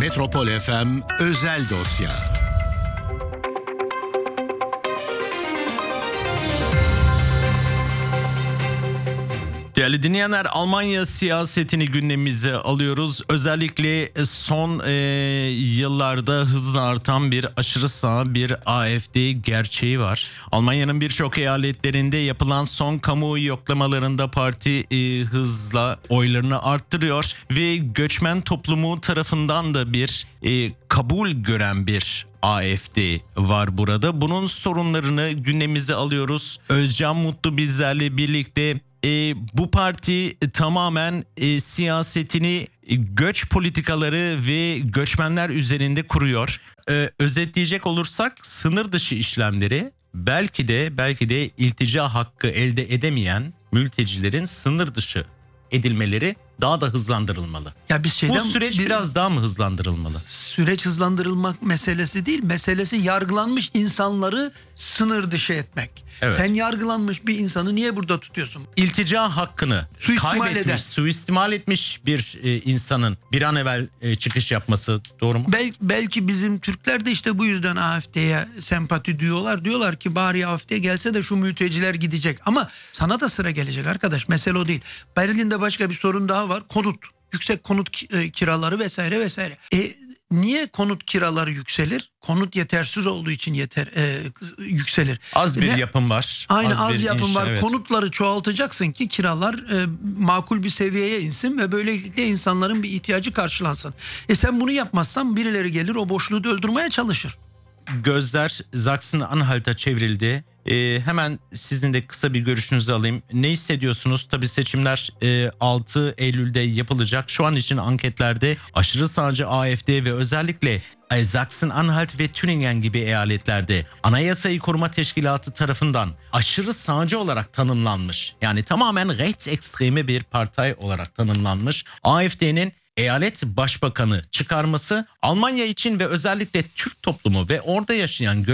Metropol FM Özel Dosya. Değerli dinleyenler, Almanya siyasetini gündemimize alıyoruz. Özellikle son yıllarda hızla artan bir aşırı sağ bir AfD gerçeği var. Almanya'nın birçok eyaletlerinde yapılan son kamuoyu yoklamalarında parti hızla oylarını arttırıyor ve göçmen toplumu tarafından da bir kabul gören bir AfD var burada. Bunun sorunlarını gündemimize alıyoruz. Özcan Mutlu bizlerle birlikte. Bu parti tamamen siyasetini göç politikaları ve göçmenler üzerinde kuruyor. Özetleyecek olursak sınır dışı işlemleri belki de iltica hakkı elde edemeyen mültecilerin sınır dışı edilmeleri daha da hızlandırılmalı. Ya bu süreç biraz daha mı hızlandırılmalı? Süreç hızlandırılmak meselesi değil. Meselesi yargılanmış insanları sınır dışı etmek. Evet. Sen yargılanmış bir insanı niye burada tutuyorsun? İltica hakkını suistimal etmiş bir insanın bir an evvel çıkış yapması doğru mu? Belki bizim Türkler de işte bu yüzden AfD'ye sempati duyuyorlar. Diyorlar ki bari AfD gelse de şu mülteciler gidecek. Ama sana da sıra gelecek arkadaş. Mesele o değil. Berlin'de başka bir sorun daha var. Konut. Yüksek konut kiraları vesaire vesaire. Niye konut kiraları yükselir? Konut yetersiz olduğu için yükselir. Az bir yapım var. Aynı az yapım var. Evet. Konutları çoğaltacaksın ki kiralar makul bir seviyeye insin ve böylelikle insanların bir ihtiyacı karşılansın. Sen bunu yapmazsan birileri gelir o boşluğu doldurmaya çalışır. Gözler Sachsen-Anhalt'a çevrildi. Hemen sizin de kısa bir görüşünüzü alayım. Ne hissediyorsunuz? Tabii seçimler 6 Eylül'de yapılacak. Şu an için anketlerde aşırı sağcı AfD ve özellikle Sachsen-Anhalt ve Thüringen gibi eyaletlerde Anayasayı Koruma Teşkilatı tarafından aşırı sağcı olarak tanımlanmış. Yani tamamen rechtsekstreme bir parti olarak tanımlanmış AfD'nin eyalet başbakanı çıkarması Almanya için ve özellikle Türk toplumu ve orada yaşayan